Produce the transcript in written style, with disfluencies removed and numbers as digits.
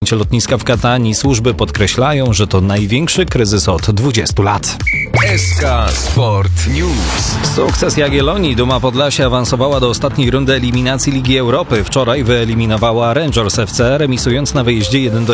zamknięcie lotniska w Katanii. Służby podkreślają, że to największy kryzys od 20 lat. SK Sport News. Sukces Jagiellonii. Duma Podlasia awansowała do ostatniej rundy eliminacji Ligi Europy. Wczoraj wyeliminowała Rangers FC, remisując na wyjeździe 1-1